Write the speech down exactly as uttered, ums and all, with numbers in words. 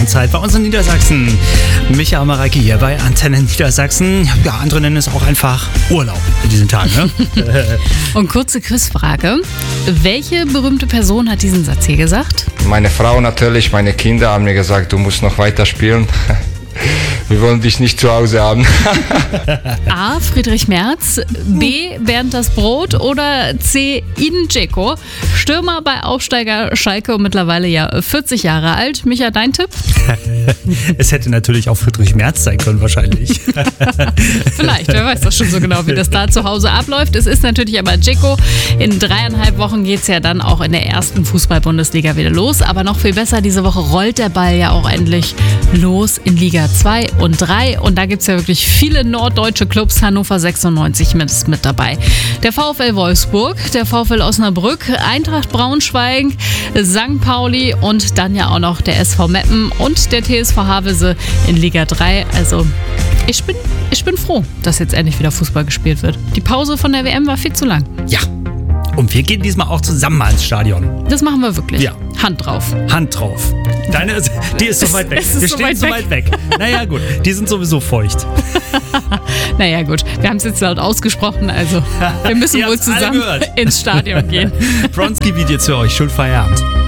Stadionzeit bei uns in Niedersachsen. Micha und Mareike hier bei Antenne Niedersachsen. Ja, andere nennen es auch einfach Urlaub in diesen Tagen. Ne? Und kurze Quizfrage. Welche berühmte Person hat diesen Satz hier gesagt? Meine Frau natürlich, meine Kinder haben mir gesagt, du musst noch weiter spielen. Wir wollen dich nicht zu Hause haben. A. Friedrich Merz, B. Bernd das Brot oder C. Edin Dzeko, Stürmer bei Aufsteiger Schalke und mittlerweile ja vierzig Jahre alt. Micha, dein Tipp? Es hätte natürlich auch Friedrich Merz sein können wahrscheinlich. Vielleicht, wer weiß das schon so genau, wie das da zu Hause abläuft. Es ist natürlich aber Dzeko. In dreieinhalb Wochen geht es ja dann auch in der ersten Fußball-Bundesliga wieder los. Aber noch viel besser, diese Woche rollt der Ball ja auch endlich los in Liga zwei und drei. Und da gibt es ja wirklich viele norddeutsche Clubs. Hannover sechsundneunzig ist mit dabei. Der VfL Wolfsburg, der VfL Osnabrück, Eintracht Braunschweig, Sankt Pauli und dann ja auch noch der S V Meppen und der T S V Havelse in Liga drei. Also ich bin, ich bin froh, dass jetzt endlich wieder Fußball gespielt wird. Die Pause von der W M war viel zu lang. Ja. Und wir gehen diesmal auch zusammen mal ins Stadion. Das machen wir wirklich. Ja. Hand drauf. Hand drauf. Deine, ist- die ist so weit weg. es ist Wir so stehen weit so weg. weit weg. Naja, gut. Die sind sowieso feucht. Naja gut, wir haben es jetzt laut ausgesprochen, also wir müssen Ihr wohl habt's alle zusammen gehört. ins Stadion gehen. Bronski-Video zu euch. Schönen Feierabend.